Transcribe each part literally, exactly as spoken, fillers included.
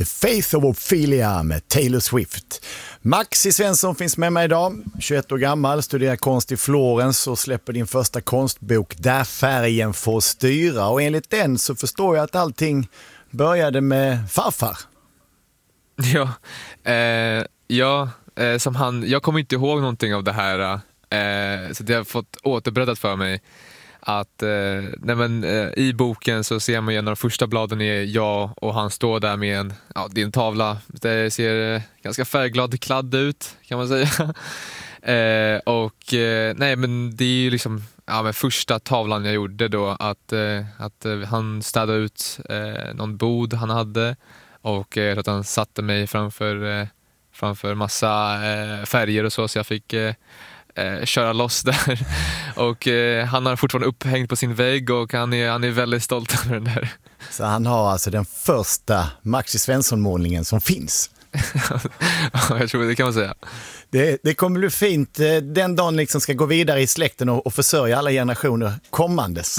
The Faith of Ophelia med Taylor Swift. Maxi Svensson finns med mig idag, tjugoett år gammal, studerar konst i Florens och släpper din första konstbok Där färgen får styra. Och enligt den så förstår jag att allting började med farfar. Ja, eh, ja eh, som han, jag kommer inte ihåg någonting av det här, eh, så det har fått återberättat för mig. Att eh, nej men, eh, i boken så ser man ju en av de första bladen är jag och han står där med en, ja, det är en tavla. Det ser eh, ganska färgglad kladd ut, kan man säga. eh, och eh, nej men det är ju liksom ja, men första tavlan jag gjorde då, att, eh, att eh, han städade ut eh, någon bod han hade och eh, att han satte mig framför, eh, framför massa eh, färger och så, så jag fick eh, Eh, köra loss där. Och eh, han har fortfarande upphängt på sin vägg och han är, han är väldigt stolt över den där. Så han har alltså den första Maxi Svensson-målningen som finns. Ja, jag tror det kan man säga. Det, det kommer bli fint den dagen liksom ska gå vidare i släkten och, och försörja alla generationer kommandes.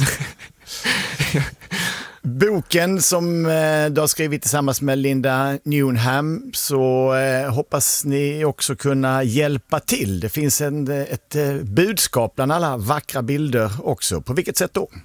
Boken som eh, du har skrivit tillsammans med Linda Newnham, så eh, hoppas ni också kunna hjälpa till. Det finns en, ett eh, budskap bland alla vackra bilder också. På vilket sätt då?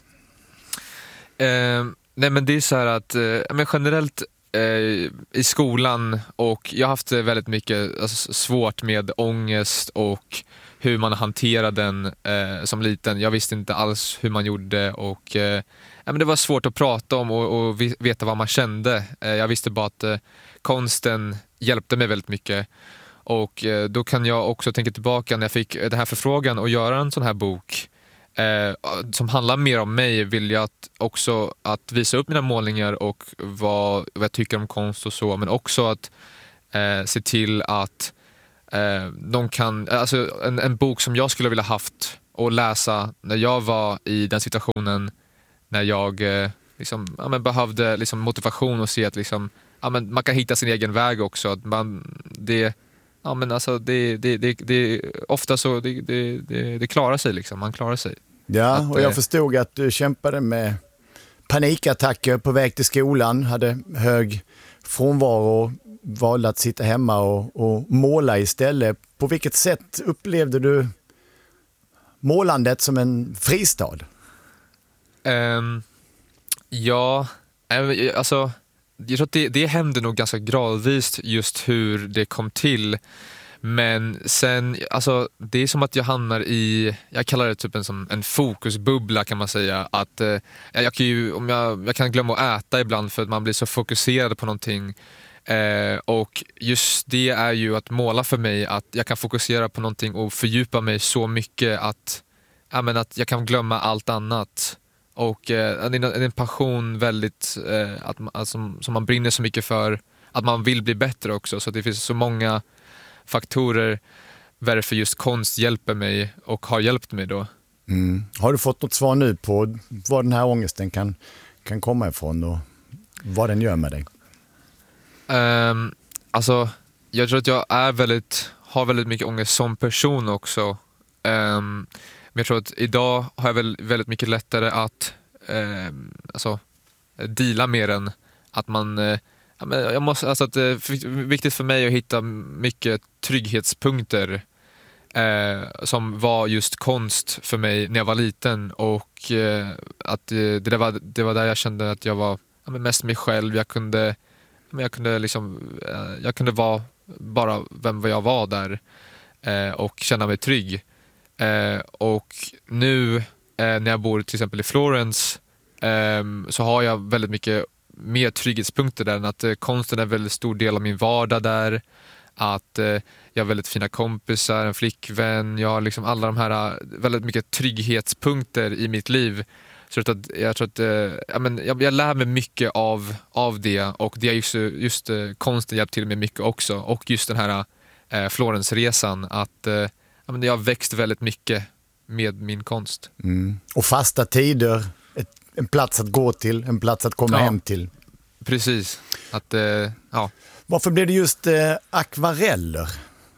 Eh, nej men det är så här att eh, men generellt eh, i skolan, och jag har haft väldigt mycket alltså, svårt med ångest och hur man hanterar den eh, som liten. Jag visste inte alls hur man gjorde och eh, ja, men det var svårt att prata om och, och veta vad man kände. Eh, jag visste bara att eh, konsten hjälpte mig väldigt mycket. Och eh, då kan jag också tänka tillbaka när jag fick den här förfrågan att göra en sån här bok eh, som handlar mer om mig. Vill jag att också att visa upp mina målningar och vad, vad jag tycker om konst och så, men också att eh, se till att Eh, de kan, alltså en, en bok som jag skulle vilja haft och läsa när jag var i den situationen, när jag eh, liksom, ja, men behövde liksom motivation och se att liksom, ja, men man kan hitta sin egen väg också. Att man, det, ja, men alltså, det, det, det, det, ofta så det, det, det, det klarar sig liksom, man klarar sig. Ja, att, och jag eh, förstod att du kämpade med panikattacker på väg till skolan, hade hög frånvaro, valde att sitta hemma och, och måla istället. På vilket sätt upplevde du målandet som en fristad? Um, ja, alltså jag tror att det, det hände nog ganska gradvis just hur det kom till. Men sen, alltså det är som att jag hamnar i, jag kallar det typ en, som en fokusbubbla kan man säga. Att eh, jag kan ju, om jag, jag kan glömma att äta ibland för att man blir så fokuserad på någonting. Eh, och just det är ju att måla för mig, att jag kan fokusera på någonting och fördjupa mig så mycket att, ja, men att jag kan glömma allt annat. Och eh, det är en passion väldigt, eh, att, alltså, som man brinner så mycket för, att man vill bli bättre också. Så det finns så många faktorer varför just konst hjälper mig och har hjälpt mig då. Mm. Har du fått något svar nu på var den här ångesten kan, kan komma ifrån och vad den gör med dig? Um, alltså, jag tror att jag är väldigt, har väldigt mycket ångest som person också. Um, men jag tror att idag har jag väl väldigt mycket lättare att um, alltså, deala med den. Att man, uh, jag måste, alltså att det är viktigt för mig att hitta mycket trygghetspunkter uh, som var just konst för mig när jag var liten. Och uh, att uh, det, där var, det var där jag kände att jag var ja, mest mig själv. Jag kunde Men jag kunde liksom, jag kunde vara bara vem jag var där eh, och känna mig trygg. Eh, och nu eh, när jag bor till exempel i Florens eh, så har jag väldigt mycket mer trygghetspunkter där. Att eh, konsten är en väldigt stor del av min vardag där. Att eh, jag har väldigt fina kompisar, en flickvän. Jag har liksom alla de här väldigt mycket trygghetspunkter i mitt liv. Så att jag tror att jag, men, jag, jag lär mig mycket av, av det, och det är just, just konsten hjälpt till med mycket också, och just den här eh, Florensresan, att eh, ja, men jag har växt väldigt mycket med min konst. Mm. Och fasta tider, ett, en plats att gå till, en plats att komma ja, hem till. Precis. Att, eh, ja. Varför blev det just eh, akvareller?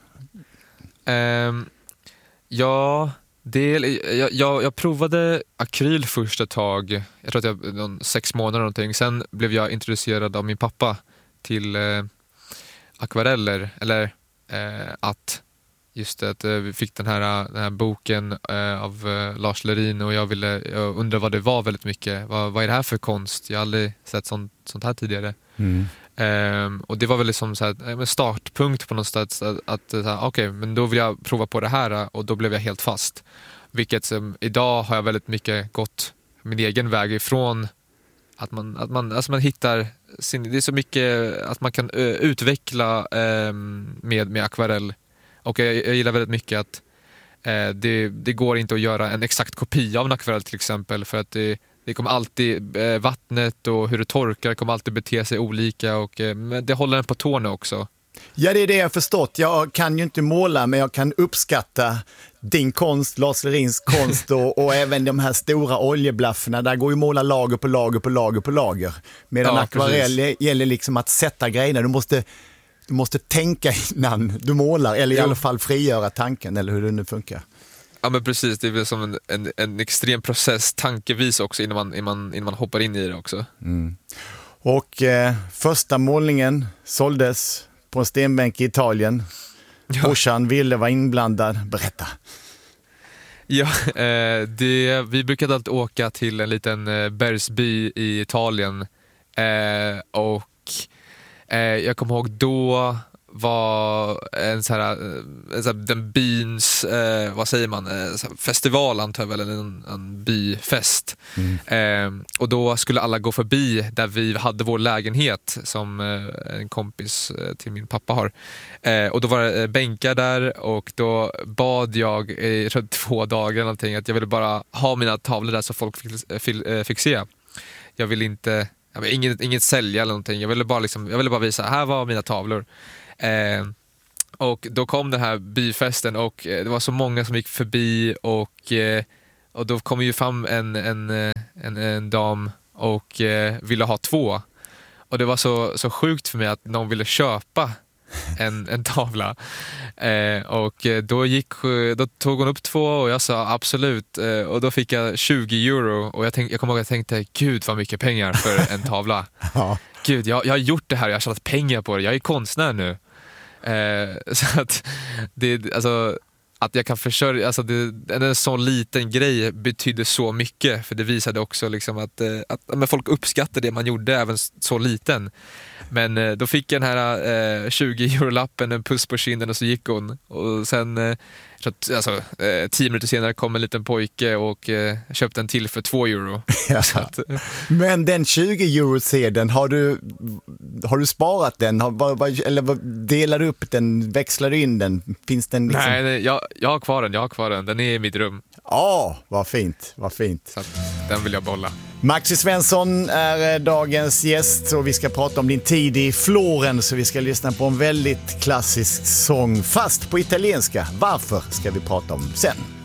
Um, ja... Det, jag, jag, jag provade akryl först ett tag. Jag tror att jag någon sex månader någonting. Sen blev jag introducerad av min pappa till eh, akvareller, eller eh, att just att eh, vi fick den här, den här boken eh, av eh, Lars Lerin, och jag ville jag undrar vad det var väldigt mycket. Vad, vad är det här för konst? Jag har aldrig sett sånt, sånt här tidigare. Mm. Um, och det var väl liksom så här, en startpunkt på något sätt, att, att okej, okay, men då vill jag prova på det här, och då blev jag helt fast. Vilket som, idag har jag väldigt mycket gått min egen väg ifrån att man, att man, alltså man hittar sin, det är så mycket att man kan uh, utveckla um, med, med akvarell. Och jag, jag gillar väldigt mycket att uh, det, det går inte att göra en exakt kopia av en akvarell till exempel, för att det Det kommer alltid, eh, vattnet och hur det torkar kommer alltid bete sig olika, och eh, det håller den på tårna också. Ja, det är det jag har förstått. Jag kan ju inte måla, men jag kan uppskatta din konst, Lars Lerins konst och, och även de här stora oljeblafferna. Där går ju måla lager på lager på lager på lager. Medan ja, akvarell precis. Gäller liksom att sätta grejerna. Du måste, du måste tänka innan du målar, eller i jo. alla fall frigöra tanken, eller hur det nu funkar. Ja, men precis, det är väl som en, en, en extrem process tankevis också innan man, innan man, innan man hoppar in i det också. Mm. Och eh, första målningen såldes på en stenbänk i Italien. Ja. Brorsan ville vara inblandad. Berätta. Ja, eh, det, vi brukade alltid åka till en liten eh, bergsby i Italien. Eh, och eh, jag kommer ihåg då var en så här, en så här den byns, eh, vad säger man, eh, festival antar jag väl, eller en, en byfest. Mm. Eh, och då skulle alla gå förbi där vi hade vår lägenhet som eh, en kompis eh, till min pappa har. Eh, och då var det eh, bänkar där, och då bad jag i eh, två dagar eller någonting att jag ville bara ha mina tavlor där så folk fick, fick, eh, fick se. Jag ville inte, jag ville inget, inget sälja eller någonting. Jag ville bara, liksom, jag ville bara visa, här var mina tavlor. Eh, och då kom den här byfesten, och eh, det var så många som gick förbi, och, eh, och då kom ju fram en, en, en, en dam och eh, ville ha två. Och det var så, så sjukt för mig att någon ville köpa en, en tavla. Eh, och då, gick, då tog hon upp två, och jag sa absolut. Eh, och då fick jag tjugo euro, och jag, tänk, jag kommer ihåg att jag tänkte, gud vad mycket pengar för en tavla. Ja. Gud, jag, jag har gjort det här, jag har tjänat pengar på det, jag är konstnär nu. Eh, så att det, alltså, att jag kan försörja, alltså det, en sån liten grej betydde så mycket, för det visade också liksom att, att, att folk uppskattade det man gjorde även så liten. Men eh, då fick jag den här eh, tjugo euro-lappen, en puss på kinden, och så gick hon. Och sen eh, så att, alltså, eh, tio minuter senare kom en liten pojke och eh, köpte en till för två euro. Ja. Så att, eh. Men den tjugo euro-sedeln, har du, har du sparat den? Har, var, var, eller var, delar du upp den? Växlar du in den? Finns den liksom... Nej, nej jag, jag har kvar den, jag har kvar den. Den är i mitt rum. Ja, oh, vad fint, vad fint. Så att, den vill jag bolla. Maxi Svensson är dagens gäst, och vi ska prata om din tid i Florens, så vi ska lyssna på en väldigt klassisk sång, fast på italienska. Varför ska vi prata om sen?